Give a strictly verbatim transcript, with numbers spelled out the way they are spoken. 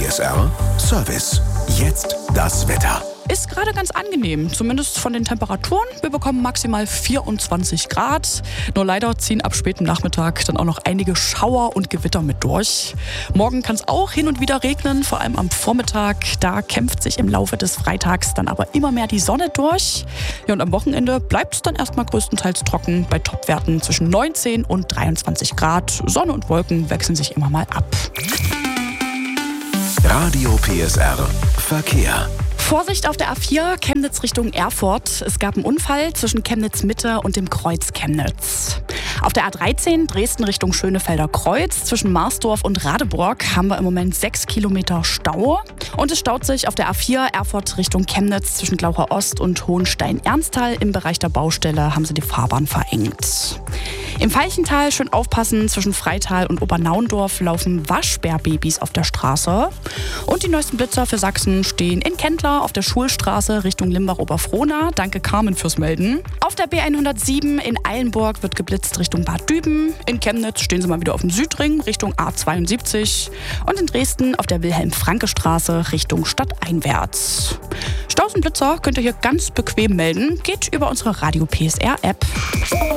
S R Service. Jetzt das Wetter. Ist gerade ganz angenehm, zumindest von den Temperaturen. Wir bekommen maximal vierundzwanzig Grad. Nur leider ziehen ab spätem Nachmittag dann auch noch einige Schauer und Gewitter mit durch. Morgen kann es auch hin und wieder regnen, vor allem am Vormittag. Da kämpft sich im Laufe des Freitags dann aber immer mehr die Sonne durch. Ja, und am Wochenende bleibt es dann erstmal größtenteils trocken bei Topwerten zwischen neunzehn und dreiundzwanzig Grad. Sonne und Wolken wechseln sich immer mal ab. Radio P S R Verkehr. Vorsicht auf der A vier, Chemnitz Richtung Erfurt. Es gab einen Unfall zwischen Chemnitz Mitte und dem Kreuz Chemnitz. Auf der A dreizehn, Dresden Richtung Schönefelder Kreuz, zwischen Marsdorf und Radeburg haben wir im Moment sechs Kilometer Stau. Und es staut sich auf der A vier, Erfurt Richtung Chemnitz, zwischen Glaucher Ost und Hohenstein-Ernsthal. Im Bereich der Baustelle haben sie die Fahrbahn verengt. Im Veilchental schön aufpassen, zwischen Freital und Obernaundorf laufen Waschbärbabys auf der Straße. Und die neuesten Blitzer für Sachsen stehen in Kendler auf der Schulstraße Richtung Limbach-Oberfrohna. Danke Carmen fürs Melden. Auf der B hundertsieben in Eilenburg wird geblitzt Richtung Bad Düben. In Chemnitz stehen sie mal wieder auf dem Südring Richtung A zweiundsiebzig. Und in Dresden auf der Wilhelm-Franke-Straße Richtung stadteinwärts. Staus und Blitzer könnt ihr hier ganz bequem melden. Geht über unsere Radio P S R App.